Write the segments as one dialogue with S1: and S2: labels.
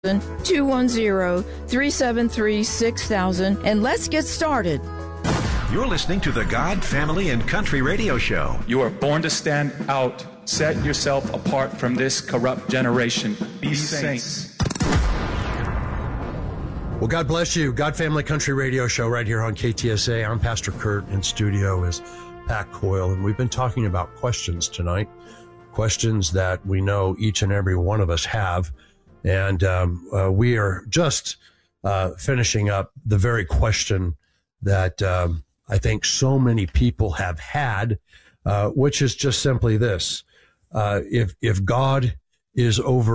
S1: 210-373-6000, and let's get started.
S2: You're listening to the God, Family, and Country Radio Show.
S3: You are born to stand out. Set yourself apart from this corrupt generation. Be saints.
S4: Well, God bless you. God, Family, Country Radio Show right here on KTSA. I'm Pastor Kurt. In studio is Pat Coyle, and we've been talking about questions tonight. Questions that we know each and every one of us have. And we are just finishing up the very question that I think so many people have had, which is just simply this. If God is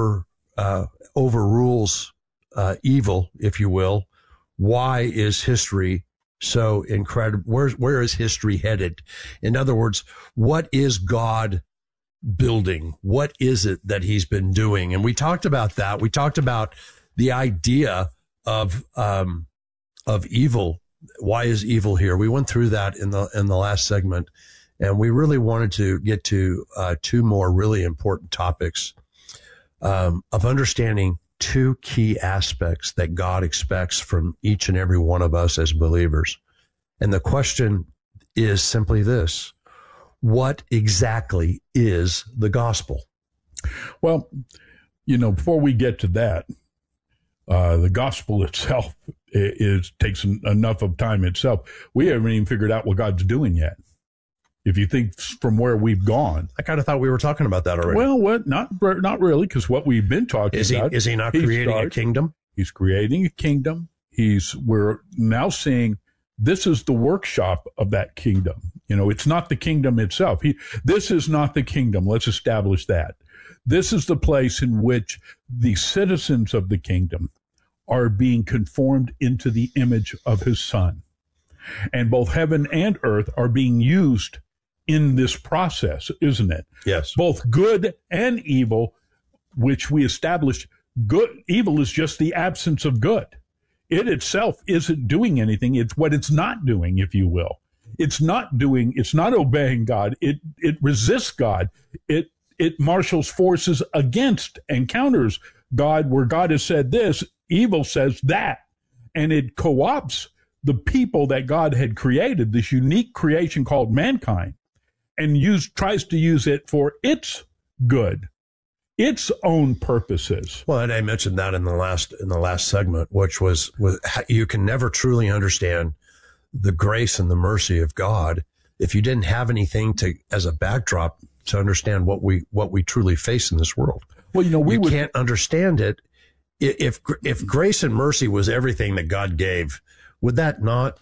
S4: overrules evil, if you will, why is history so incredible? Where is history headed? In other words, what is God building? What is it that he's been doing? And we talked about that. We talked about the idea of evil. Why is evil here? We went through that in the last segment, and we really wanted to get to two more really important topics of understanding two key aspects that God expects from each and every one of us as believers. And the question is simply this: what exactly is the gospel?
S5: Well, before we get to that, the gospel itself takes enough of time itself. We haven't even figured out what God's doing yet. If you think from where we've gone,
S4: I kind of thought we were talking about that already.
S5: Well, what? Not really, because what we've been talking about
S4: is he not creating a kingdom?
S5: He's creating a kingdom. We're now seeing this is the workshop of that kingdom. It's not the kingdom itself. This is not the kingdom. Let's establish that. This is the place in which the citizens of the kingdom are being conformed into the image of his son. And both heaven and earth are being used in this process, isn't it?
S4: Yes.
S5: Both good and evil, which we established, evil is just the absence of good. It itself isn't doing anything. It's what it's not doing, if you will. It's not obeying God. It resists God. It marshals forces against and counters God, where God has said this, evil says that. And it co-opts the people that God had created, this unique creation called mankind, and tries to use it for its good, its own purposes.
S4: Well, and I mentioned that in the last segment, which was you can never truly understand the grace and the mercy of God if you didn't have anything as a backdrop to understand what we truly face in this world.
S5: Well, we
S4: can't understand it if grace and mercy was everything that God gave. Would that not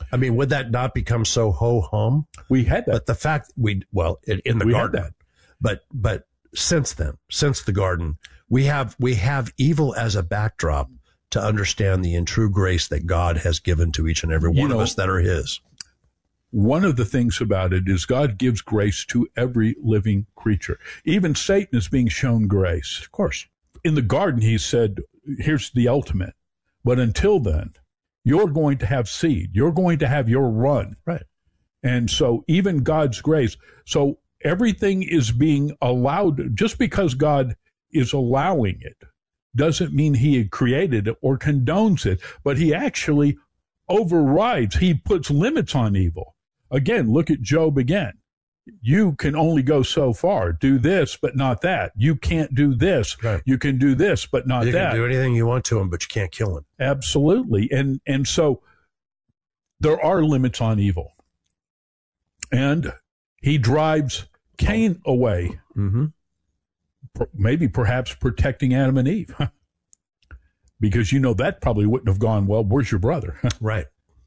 S4: become so ho-hum?
S5: We had that.
S4: But the fact in the garden,
S5: had that.
S4: But since the garden, we have evil as a backdrop to understand the true grace that God has given to each and every one of us that are his.
S5: One of the things about it is God gives grace to every living creature. Even Satan is being shown grace.
S4: Of course.
S5: In the garden, he said, here's the ultimate. But until then, you're going to have seed. You're going to have your run.
S4: Right.
S5: And so even God's grace. So everything is being allowed. Just because God is allowing it doesn't mean he had created it or condones it, but he actually overrides. He puts limits on evil. Again, look at Job again. You can only go so far. Do this, but not that. You can't do this. Right. You can do this, but not that.
S4: You can do anything you want to him, but you can't kill him.
S5: Absolutely. And so there are limits on evil. And he drives Cain away. Mm-hmm. Maybe perhaps protecting Adam and Eve. Because that probably wouldn't have gone, well, where's your brother?
S4: Right.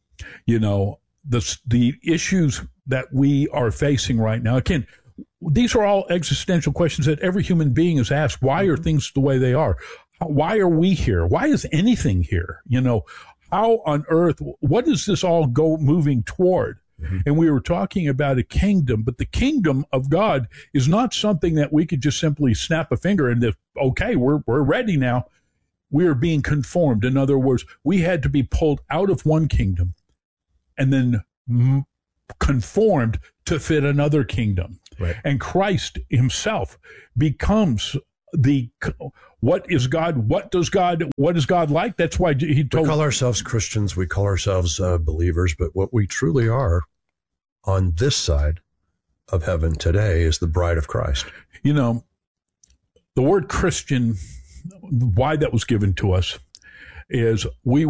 S5: The issues that we are facing right now, again, these are all existential questions that every human being is asked. Why are things the way they are? Why are we here? Why is anything here? How on earth, what does this all go moving toward? Mm-hmm. And we were talking about a kingdom, but the kingdom of God is not something that we could just simply snap a finger and okay, we're ready now. We are being conformed. In other words, we had to be pulled out of one kingdom and then conformed to fit another kingdom.
S4: Right.
S5: And Christ himself becomes what is God? What is God like? That's why he told.
S4: We call ourselves Christians. We call ourselves believers. But what we truly are on this side of heaven today is the bride of Christ.
S5: You know, the word Christian, why that was given to us is we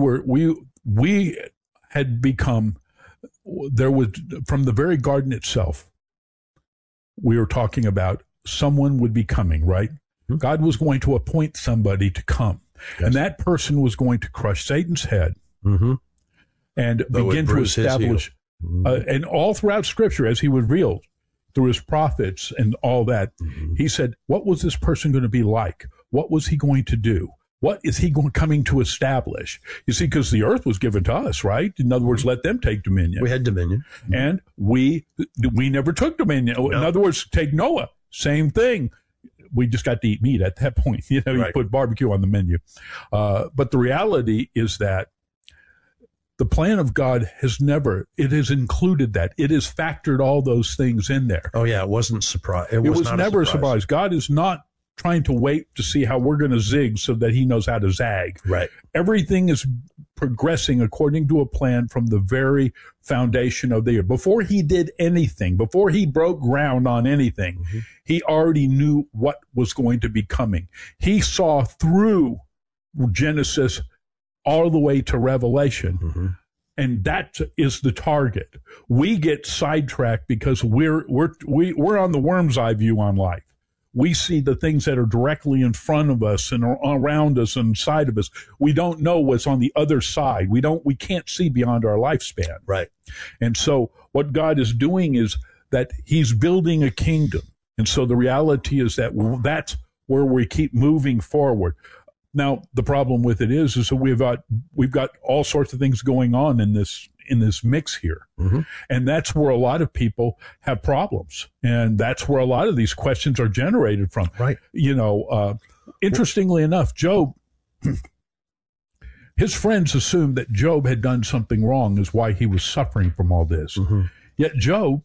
S5: had become, there was, from the very garden itself, we were talking about someone would be coming, right? Mm-hmm. God was going to appoint somebody to come. Yes. And that person was going to crush Satan's head and begin to establish, and all throughout Scripture, as he was revealed through his prophets and all that, he said, what was this person going to be like? What was he going to do? What is he coming to establish? You see, because the earth was given to us, right? In other words, let them take dominion.
S4: We had dominion.
S5: And we never took dominion. No. In other words, take Noah. Same thing. We just got to eat meat at that point. You know, you put barbecue on the menu. But the reality is that the plan of God it has included that. It has factored all those things in there.
S4: Oh, yeah. It wasn't surprise.
S5: It was never a surprise. God is not trying to wait to see how we're going to zig so that he knows how to zag.
S4: Right.
S5: Everything is progressing according to a plan from the very foundation of the earth. Before he did anything, before he broke ground on anything, he already knew what was going to be coming. He saw through Genesis all the way to Revelation. And that is the target. We get sidetracked because we're on the worm's eye view on life. We see the things that are directly in front of us and around us and inside of us. We don't know what's on the other side. We can't see beyond our lifespan.
S4: Right.
S5: And so what God is doing is that he's building a kingdom. And so the reality is that that's where we keep moving forward. Now, the problem with it is that we've got all sorts of things going on in this mix here. And that's where a lot of people have problems. And that's where a lot of these questions are generated from.
S4: Right.
S5: You know, interestingly enough, Job, his friends assumed that Job had done something wrong is why he was suffering from all this. Yet Job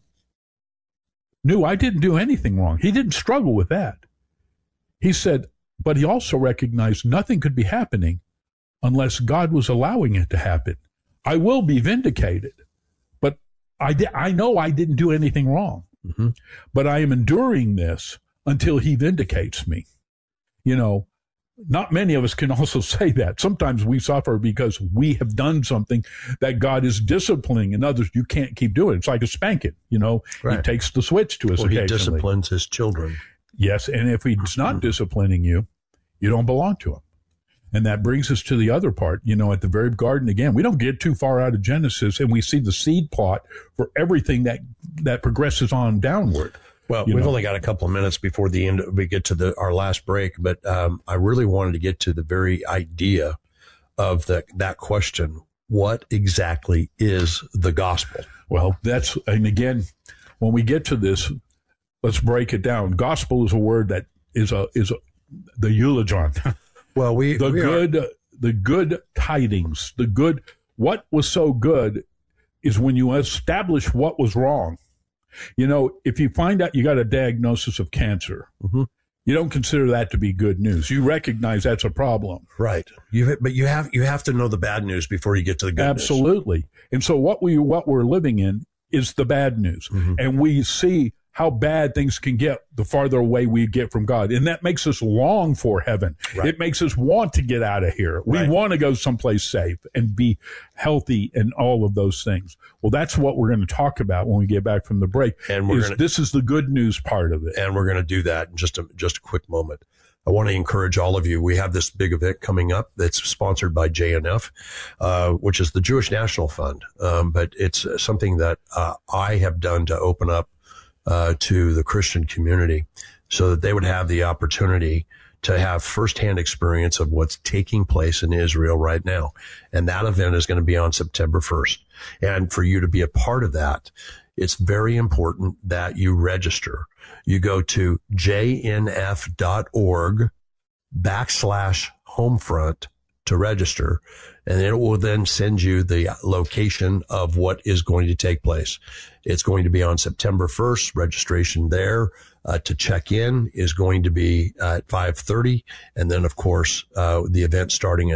S5: knew, I didn't do anything wrong. He didn't struggle with that. He said, but he also recognized nothing could be happening unless God was allowing it to happen. I will be vindicated, but I know I didn't do anything wrong, but I am enduring this until he vindicates me. You know, not many of us can also say that. Sometimes we suffer because we have done something that God is disciplining, and others you can't keep doing. It's like a spanking, you know. He takes the switch to us occasionally.
S4: He disciplines his children.
S5: Yes, and if he's not disciplining you, you don't belong to him. And that brings us to the other part, you know, at the very garden again. We don't get too far out of Genesis, and we see the seed plot for everything that progresses on downward.
S4: Well, we've only got a couple of minutes before the end. We get to our last break, but I really wanted to get to the very idea of that question. What exactly is the gospel?
S5: Well, and again, when we get to this, let's break it down. Gospel is a word that is the eulogion. Well, the good tidings, what was so good is when you establish what was wrong. You know, if you find out you got a diagnosis of cancer, you don't consider that to be good news. You recognize that's a problem.
S4: Right. But you have to know the bad news before you get to the good news.
S5: Absolutely. And so what we're living in is the bad news. And we see how bad things can get the farther away we get from God. And that makes us long for heaven. Right. It makes us want to get out of here. We want to go someplace safe and be healthy and all of those things. Well, that's what we're going to talk about when we get back from the break. And this is the good news part of it.
S4: And we're going to do that in just a quick moment. I want to encourage all of you. We have this big event coming up that's sponsored by JNF, which is the Jewish National Fund. But it's something that I have done to open up to the Christian community so that they would have the opportunity to have firsthand experience of what's taking place in Israel right now. And that event is going to be on September 1st. And for you to be a part of that, it's very important that you register. You go to jnf.org/homefront to register, and it will then send you the location of what is going to take place. It's going to be on September 1st, registration there. to check in is going to be at 5:30. And then, of course, the event starting at